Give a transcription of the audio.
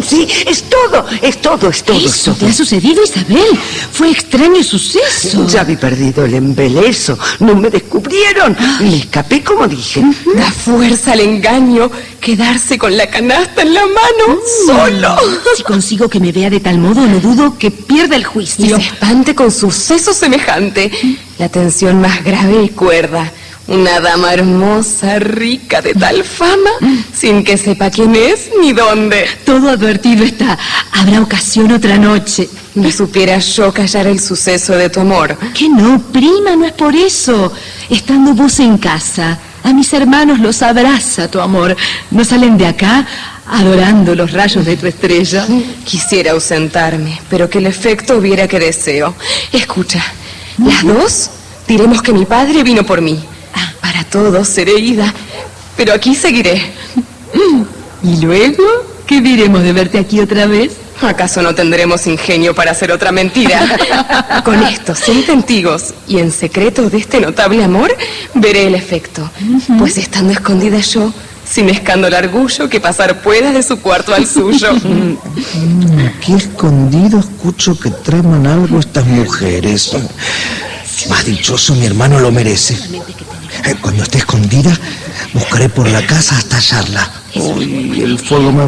sí, es todo. ¿Eso te ha sucedido, Isabel? Fue extraño suceso. Ya había perdido el embeleso, no me descubrieron. Me escapé como dije. Da fuerza al engaño, quedarse con la canasta en la mano, solo. Si consigo que me vea de tal modo, no dudo que pierda el juicio. Y se espante con suceso semejante. La tensión más grave y cuerda. Una dama hermosa, rica, de tal fama, sin que sepa quién es ni dónde. Todo advertido está. Habrá ocasión otra noche. No supiera yo callar el suceso de tu amor. ¿Qué no, prima? No es por eso. Estando vos en casa, a mis hermanos los abraza tu amor. No salen de acá adorando los rayos de tu estrella. Quisiera ausentarme, pero que el efecto hubiera que deseo. Escucha, las dos diremos que mi padre vino por mí. Para todos seré ida, pero aquí seguiré. ¿Y luego? ¿Qué diremos de verte aquí otra vez? ¿Acaso no tendremos ingenio para hacer otra mentira? Con esto, sin testigos y en secreto de este notable amor, veré el efecto. Pues estando escondida yo, sin escándalo orgullo, que pasar pueda de su cuarto al suyo. Aquí escondido escucho que traman algo estas mujeres. Más dichoso mi hermano lo merece. Cuando esté escondida, buscaré por la casa hasta hallarla. Uy, el fuego me